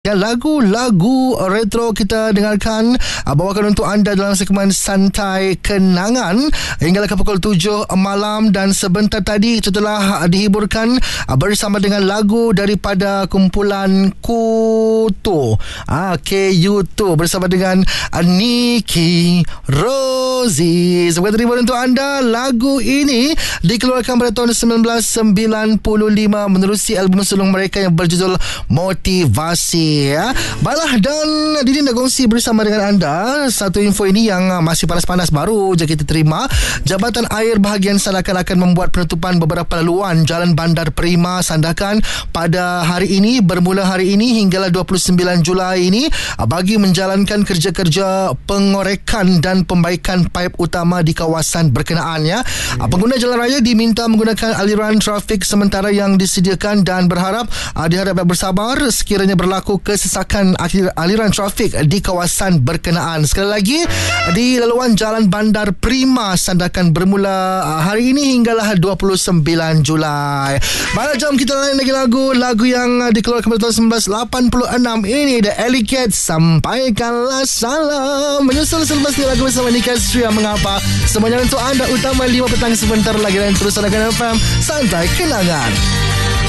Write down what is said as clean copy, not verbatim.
Lagu-lagu retro kita dengarkan, bawakan untuk anda dalam segmen Santai Kenangan hinggalah ke pukul 7 malam. Dan sebentar tadi kita telah dihiburkan bersama dengan lagu daripada kumpulan Kutu, KU2 bersama dengan Niki Rosie. Semoga terhibur untuk anda. Lagu ini dikeluarkan pada tahun 1995 menerusi album sulung mereka yang berjudul Motivasi. Baiklah, dan Didin nak kongsi bersama dengan anda satu info ini yang masih panas-panas, baru je kita terima. Jabatan Air Bahagian Sandakan akan membuat penutupan beberapa laluan Jalan Bandar Prima Sandakan pada hari ini, bermula hari ini hinggalah 29 Julai ini, bagi menjalankan kerja-kerja pengorekan dan pembaikan paip utama di kawasan berkenaan. Pengguna jalan raya diminta menggunakan aliran trafik sementara yang disediakan dan diharap bersabar sekiranya berlaku kesesakan aliran trafik di kawasan berkenaan. Sekali lagi, di laluan Jalan Bandar Prima Sandakan bermula hari ini hinggalah 29 Julai. Baiklah, jom kita lain lagi lagu yang dikeluarkan pada tahun 1986 ini, The Alligator, Sampaikanlah Salam. Menyusul selepas ini lagu bersama Nika Sri yang Mengapa. Semuanya untuk anda, utama 5 petang sebentar lagi, dan terus dengarkan FM Santai Kenangan.